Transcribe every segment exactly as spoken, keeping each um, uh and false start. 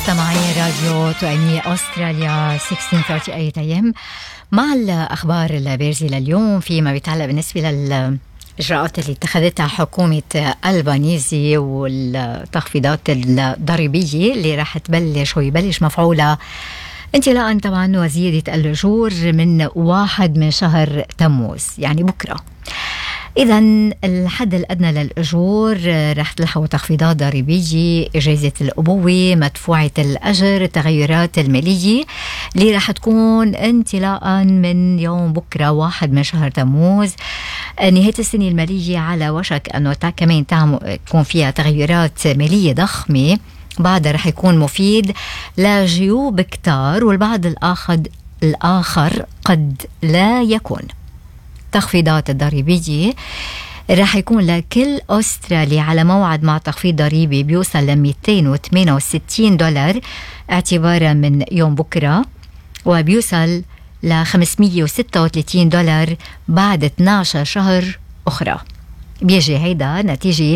مستمعي راديو تؤمية أستراليا ستة عشر ثلاثين إيه إم مع الأخبار البارزة لليوم فيما بيتعلق بالنسبة للإجراءات اللي اتخذتها حكومة ألبانيزي والتخفيضات الضريبية اللي راح تبلش ويبلش مفعولها انطلاقا طبعا وزيادة الأجور من واحد من شهر تموز يعني بكرة. إذا الحد الأدنى للأجور رح تلحقوا تخفيضات ضريبية، إجازة الأبوة، مدفوعة الأجر، التغيرات المالية اللي رح تكون انطلاقا من يوم بكرة واحد من شهر تموز. نهاية السنة المالية على وشك أنه كمان تكون فيها تغيرات مالية ضخمة، بعضها رح يكون مفيد لجيوب كتار والبعض الآخر الآخر قد لا يكون. تخفيضات الضريبية راح يكون لكل أسترالي على موعد مع تخفيض ضريبي بيوصل ل مئتين وثمانية وستين دولار اعتبارا من يوم بكرة، وبيوصل ل خمسمئة وستة وثلاثين دولار بعد اثني عشر شهر أخرى. بيجي هيدا نتيجة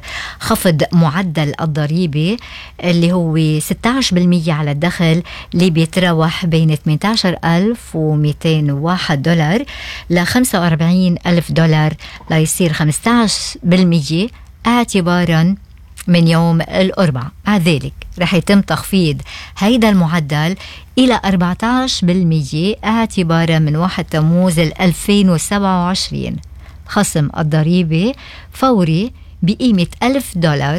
خفض معدل الضريبة اللي هو ستة عشر بالمئة على الدخل اللي بيتراوح بين ثمانية عشر ألف ومئتين وواحد دولار ل خمسة وأربعين ألف دولار، ليصير خمسة عشر بالمئة اعتبارا من يوم الأربعاء. مع ذلك رح يتم تخفيض هيدا المعدل إلى أربعة عشر بالمئة اعتبارا من واحد تموز ألفين وسبعة وعشرين. خصم الضريبة فوري بقيمة ألف دولار.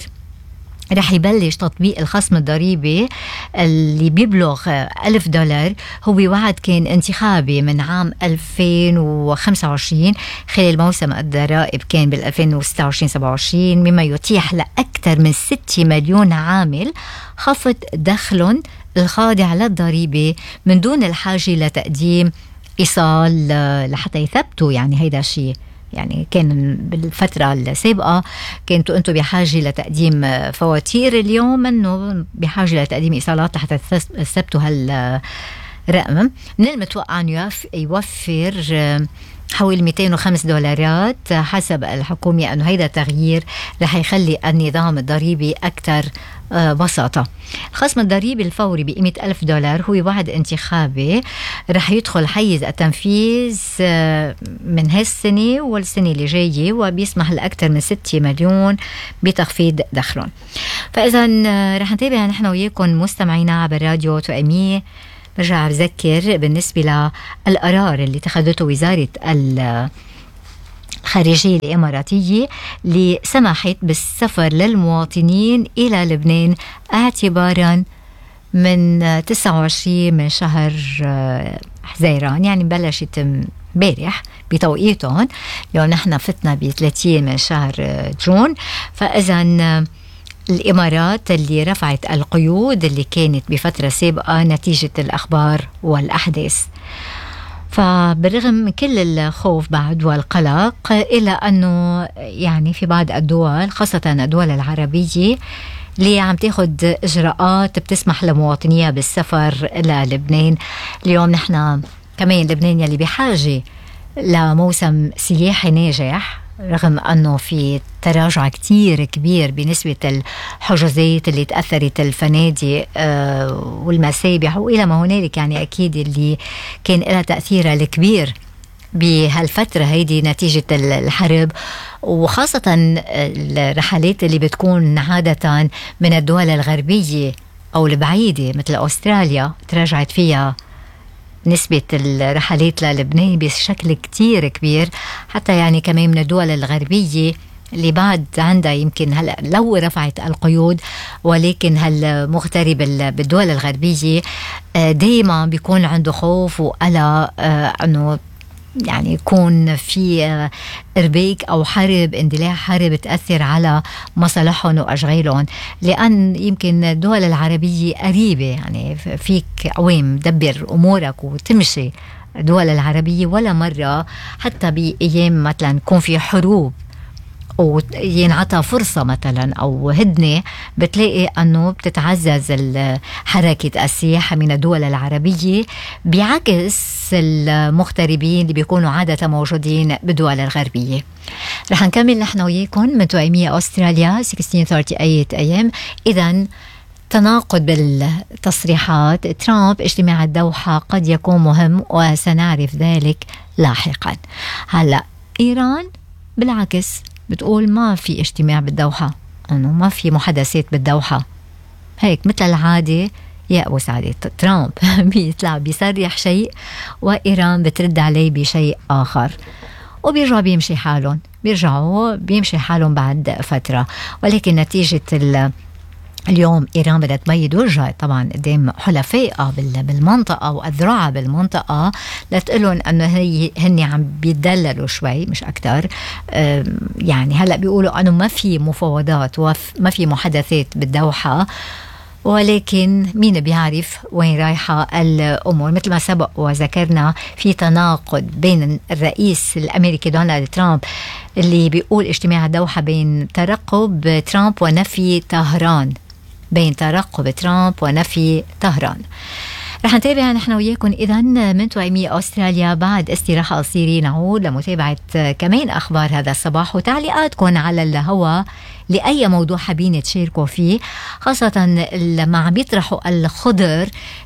رح يبلش تطبيق الخصم الضريبي اللي بيبلغ ألف دولار، هو وعد كان انتخابي من عام ألفين وخمسة وعشرين خلال موسم الضرائب كان بال ألفين وستة وعشرين سبعة وعشرين، مما يتيح لأكثر من ستة مليون عامل خفض دخلهم الخاضع للضريبة من دون الحاجة لتقديم إيصال لحتى يثبتوا. يعني هيدا الشيء يعني كان بالفترة السابقة كنتوا أنتوا بحاجة لتقديم فواتير، اليوم أنه بحاجة لتقديم إيصالات حتى تثبتوا هالرقم. من المتوقع أن يوفر حوالي مئتين وخمسة دولارات حسب الحكومة، أنه هيدا التغيير رح يخلي النظام الضريبي أكثر بساطة. الخصم الضريبي الفوري بقيمة ألف دولار هو وعد انتخابي رح يدخل حيز التنفيذ من هالسنة والسنة اللي جاية، وبيسمح لأكثر من ستة مليون بتخفيض دخلهم. فإذا رح نتابع نحن وياكم مستمعينا عبر راديو تؤمية. برجع بذكر بالنسبة للقرار اللي اتخذته وزارة الخارجية الإماراتية اللي سمحت بالسفر للمواطنين إلى لبنان اعتبارا من تسعة وعشرين من شهر حزيران، يعني بلشت امبارح بتوقيتهم. اليوم نحن فتنا ب ثلاثين من شهر جون. فإذا الإمارات اللي رفعت القيود اللي كانت بفترة سابقة نتيجة الأخبار والأحداث. فبالرغم من كل الخوف بعد والقلق، إلا أنه يعني في بعض الدول خاصة الدول العربية اللي عم تاخد إجراءات بتسمح لمواطنيها بالسفر للبنان. اليوم نحن كمان لبنان يلي بحاجة لموسم سياحي ناجح، رغم أنه في تراجع كتير كبير بنسبة الحجوزات اللي تأثرت الفنادق والمسابح وإلى ما هنالك، يعني أكيد اللي كان لها تأثير الكبير بهالفترة هيدي نتيجة الحرب، وخاصة الرحلات اللي بتكون عادة من الدول الغربية أو البعيدة مثل أستراليا تراجعت فيها نسبة الرحلات للبنان بشكل كتير كبير. حتى يعني كمان من الدول الغربية اللي بعد عندها يمكن هلا لو رفعت القيود، ولكن هالمغترب بالدول الغربية دايما بيكون عنده خوف وقلق انه يعني يكون في إرباك أو حرب، اندلاع حرب تأثر على مصالحهم وأشغالهم، لأن يمكن الدول العربية قريبة، يعني فيك عوام دبر أمورك وتمشي الدول العربية. ولا مرة حتى بأيام مثلا يكون في حروب وينعطى فرصة مثلا أو هدنة، بتلاقي أنه بتتعزز حركة السياحة من الدول العربية بعكس المغتربين اللي بيكونوا عادة موجودين بالدول الغربية. رح نكمل نحن وياكم من توأمية أستراليا ستة عشر ثلاثين إيه إم. إذن تناقض بالتصريحات ترامب. اجتماع الدوحة قد يكون مهم وسنعرف ذلك لاحقا. هلأ إيران بالعكس بتقول ما في اجتماع بالدوحة، أنه ما في محادثات بالدوحة. هيك مثل العادة يا أبو سعدي ترامب بيطلع بيصرح شيء وإيران بترد عليه بشيء آخر، وبيرجعوا بيمشي حالهم بيرجعوا بيمشي حالهم بعد فترة. ولكن نتيجة اليوم إيران بدها تبيض وجهها طبعا قدام حلفائها بالمنطقة وأذرعها بالمنطقة لتقولهم أنه هي هن عم بيتدللوا شوي مش أكتر. يعني هلأ بيقولوا أنه ما في مفاوضات وما في محادثات بالدوحة، ولكن مين بيعرف وين رايحة الأمور. مثل ما سبق وذكرنا في تناقض بين الرئيس الأمريكي دونالد ترامب اللي بيقول اجتماع الدوحة بين ترقب ترامب ونفي طهران، بين ترقب ترامب ونفي طهران. رح نتابع نحن وياكم إذن من توأمية أستراليا. بعد استراحة قصيرة نعود لمتابعة كمان أخبار هذا الصباح وتعليقاتكم على الهواء لأي موضوع حابين تشاركوا فيه، خاصة لما عم بيطرحوا الخضر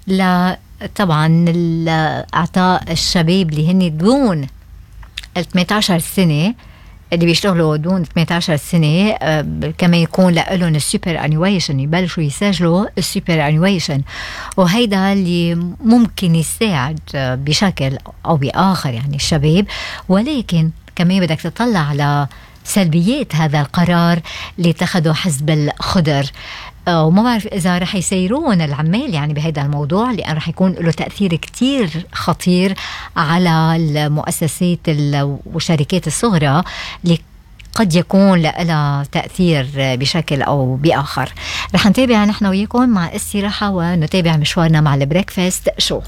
لطبعا أعطاء الشباب اللي هن دون ثمانية عشر سنة، اللي بيشتغلوا دون ثمانية عشر سنة كما يكون لهم السوبر انيويشن، يبلشوا يسجلوا السوبر انيويشن، وهيدا اللي ممكن يساعد بشكل أو بآخر يعني الشباب. ولكن كمان بدك تطلع على سلبيات هذا القرار اللي اتخذوا حزب الخضر، وما بعرف إذا رح يسيرون العمال يعني بهذا الموضوع، لأن رح يكون له تأثير كتير خطير على المؤسسات والشركات الصغرى اللي قد يكون لها تأثير بشكل أو بآخر. رح نتابع نحن وياكم مع استراحة ونتابع مشوارنا مع البريكفاست شو.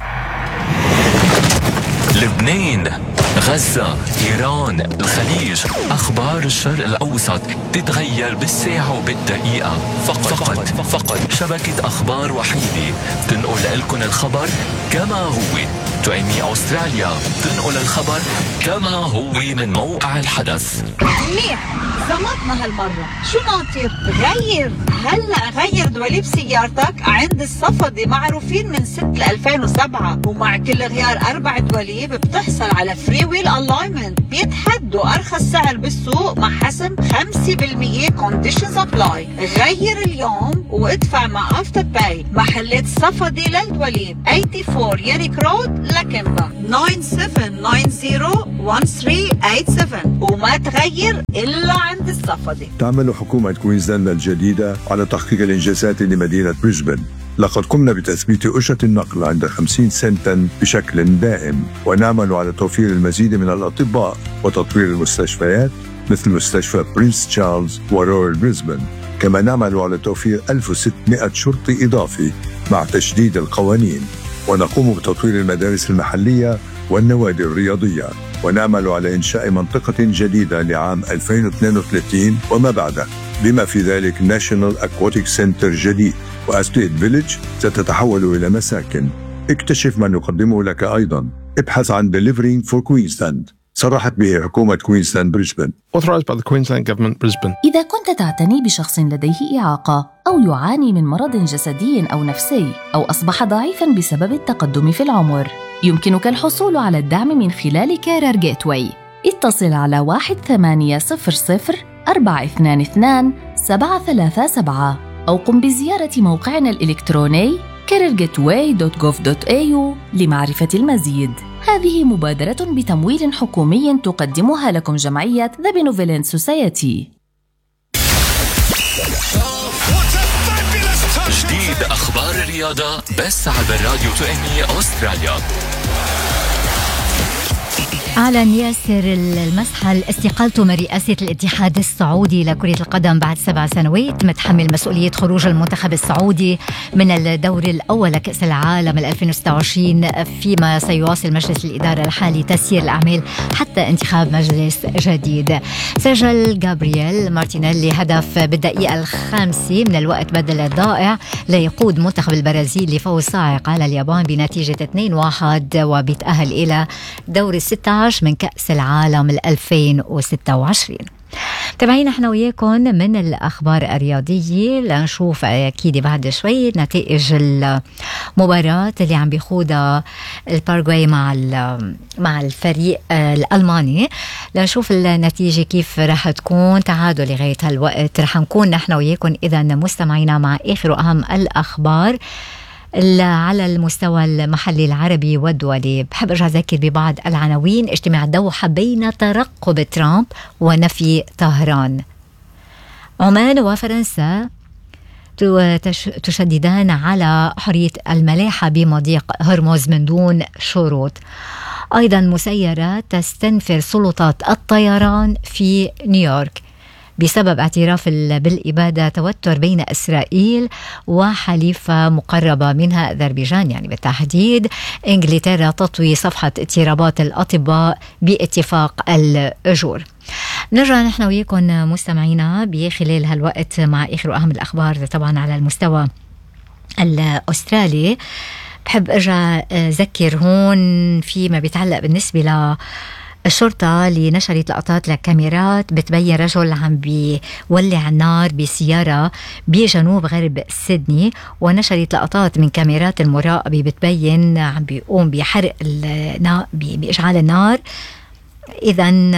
لبنان، غزة، إيران، الخليج، أخبار الشرق الأوسط تتغير بالساعة وبالدقيقة. فقط فقط, فقط شبكة أخبار وحيدة تنقل لكم الخبر كما هو. توأمية أستراليا تنقل الخبر كما هو من موقع الحدث. منيح زمطنا هالمرة. شو ناطر؟ غير هلأ غير دواليب سيارتك عند الصفدي، معروفين من ستة ألفين وسبعة، ومع كل غيار أربع دواليب بتحصل على فري ويل الاينمنت. بيتحدوا أرخص سعر بالسوق مع حسم خمسة بالمية كونديشنز ابلاي. غير اليوم وادفع مع افتر باي. محلات صفدي للدواليب أربعة وثمانين يانيك رود لكمبا تسعة سبعة تسعة صفر واحد ثلاثة ثمانية سبعة، وما تغير إلا عند الصفدي. تعمل حكومة كوينزلاند الجديدة على تحقيق الإنجازات لمدينة بريسبن. لقد قمنا بتثبيت أجرة النقل عند خمسين سنتا بشكل دائم، ونعمل على توفير المزيد من الأطباء وتطوير المستشفيات مثل مستشفى برنس تشارلز ورويال بريسبن. كما نعمل على توفير ألف وستمائة شرطي إضافي مع تشديد القوانين، ونقوم بتطوير المدارس المحلية والنوادي الرياضية، ونعمل على إنشاء منطقة جديدة لعام ألفين واثنين وثلاثين وما بعده، بما في ذلك ناشونال أكواتيك سنتر جديد وأستيت فيليج ستتحول إلى مساكن. اكتشف ما نقدمه لك أيضا. ابحث عن Delivering for Queensland. صرحت به حكومة كوينزلاند بريسبن. Authorized by the Queensland Government Brisbane. إذا كنت تعتني بشخص لديه إعاقة أو يعاني من مرض جسدي أو نفسي أو أصبح ضعيفاً بسبب التقدم في العمر، يمكنك الحصول على الدعم من خلال كارير جيتواي. اتصل على واحد ثمانية صفر صفر أربعة اثنان اثنان سبعة ثلاثة سبعة أو قم بزيارة موقعنا الإلكتروني كارير جيتواي دوت جوف دوت إيه يو لمعرفة المزيد. هذه مبادرة بتمويل حكومي تقدمها لكم جمعية The Benevolent Society. جديد أخبار الرياضة بس على الراديو توأمية أستراليا. أعلن ياسر المسحل استقالته من رئاسة الاتحاد السعودي لكرة القدم بعد سبع سنوات، متحمل مسؤولية خروج المنتخب السعودي من الدور الأول لكأس العالم ألفين وستة وعشرين، فيما سيواصل مجلس الإدارة الحالي تسيير الأعمال حتى انتخاب مجلس جديد. سجل جابرييل مارتينيلي هدف بالدقيقة الخامسة من الوقت بدل الضائع ليقود منتخب البرازيل لفوز صاعق على اليابان بنتيجة اثنين واحد، وبيتأهل إلى دور الستة عشر من كأس العالم ألفين وستة وعشرين. تابعينا احنا وياكم من الأخبار الرياضية لنشوف أكيد بعد شوي نتائج المباراة اللي عم بيخوضها الباراغواي مع مع الفريق الألماني. لنشوف النتيجة كيف راح تكون. تعادل لغاية هالوقت. رح نكون نحن وياكم إذا مستمعينا مع آخر وأهم الأخبار على المستوى المحلي العربي والدولي. بحب أرجع أذكر ببعض العناوين. اجتماع الدوحة بين ترقب ترامب ونفي طهران. عمان وفرنسا تشددان على حرية الملاحة بمضيق هرمز من دون شروط. أيضا مسيرة تستنفر سلطات الطيران في نيويورك بسبب اعتراف بالإبادة. توتر بين إسرائيل وحليفة مقربة منها أذربيجان يعني بالتحديد. إنجلترا تطوي صفحة اضطرابات الأطباء باتفاق الأجور. نرجع نحن وياكم مستمعينا بخلال هالوقت مع آخر وأهم الأخبار طبعا على المستوى الأسترالي. بحب أرجع أذكر هون فيما بيتعلق بالنسبة ل الشرطة اللي نشرت لقطات لكاميرات بتبين رجل عم بيولع النار بسيارة بجنوب غرب سيدني، ونشرت لقطات من كاميرات المراقبة بتبين عم بيقوم بحرق النار بإشعال النار. إذن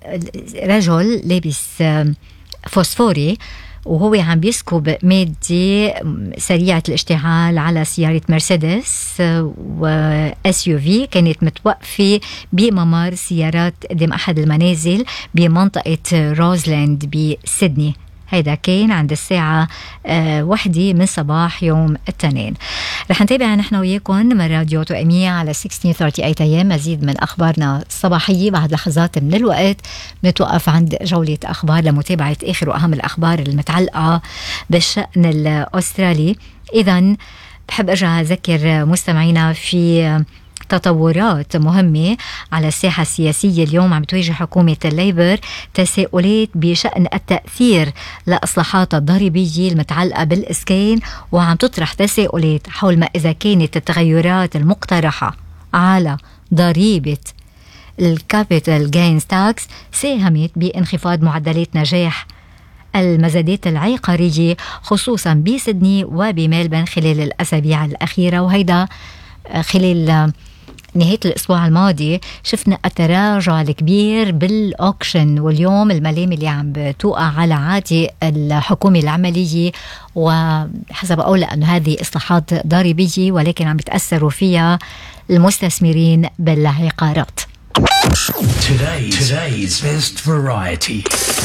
رجل لابس فوسفوري وهو عم بيسكب مادة سريعة الاشتعال على سيارة مرسيدس واس يو في كانت متوقفة بممر سيارات قدام أحد المنازل بمنطقة روزلاند بسيدني. هيدا كان عند الساعة آه واحدة من صباح يوم الاثنين. رح نتابع نحن وياكم من راديو توأمية على ستة عشر ثلاثين وثلاثين أيام مزيد من أخبارنا الصباحية. بعد لحظات من الوقت نتوقف عند جولة أخبار لمتابعة آخر وأهم الأخبار المتعلقة بالشأن الأسترالي. إذن بحب أرجع أذكر مستمعينا في تطورات مهمة على الساحة السياسية. اليوم عم تواجه حكومة الليبر تساؤلات بشأن التأثير لإصلاحات الضريبية المتعلقة بالإسكان، وعم تطرح تساؤلات حول ما إذا كانت التغيرات المقترحة على ضريبة الكابيتال جينز تاكس ساهمت بانخفاض معدلات نجاح المزادات العقارية خصوصا بسيدني وبملبن خلال الأسابيع الأخيرة. وهيدا خلال نهاية الأسبوع الماضي شفنا التراجع الكبير بالأوكشن، واليوم الملام اللي عم بتوقع على عاتق الحكومة العملية، وحسب أقول أنه هذه إصلاحات ضريبية ولكن عم بتأثروا فيها المستثمرين بالعقارات. Today's, today's best variety.